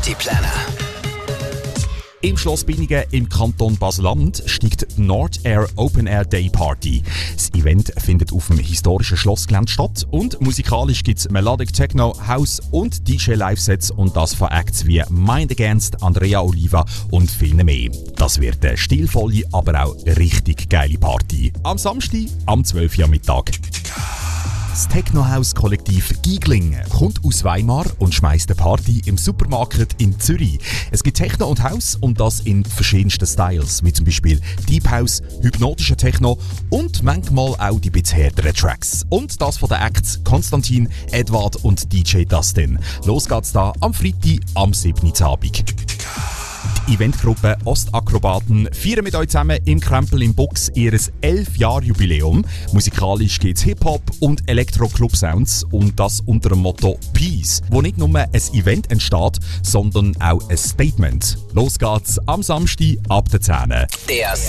Partyplanner. Im Schloss Binningen im Kanton Basel-Land steigt die Nord Air Open Air Day Party. Das Event findet auf dem historischen Schlossgelände statt und musikalisch gibt es Melodic Techno, House und DJ-Live-Sets und das von Acts wie Mind Against, Andrea Oliva und viele mehr. Das wird eine stilvolle, aber auch richtig geile Party. Am Samstag, am 12 Uhr Mittag. Das Techno-House-Kollektiv Giegling kommt aus Weimar und schmeißt eine Party im Supermarkt in Zürich. Es gibt Techno und House und das in verschiedensten Styles, wie zum Beispiel Deep House, hypnotischer Techno und manchmal auch die bisschen härteren Tracks. Und das von den Acts Konstantin, Edward und DJ Dustin. Los geht's da am Freitag am 7. Abend. Die Eventgruppe Ostakrobaten feiern mit euch zusammen im Krempel im Box ihr 11-Jahr-Jubiläum. Musikalisch gibt es Hip-Hop und Elektro-Club-Sounds und das unter dem Motto Peace, wo nicht nur ein Event entsteht, sondern auch ein Statement. Los geht's am Samstag ab der 10. Der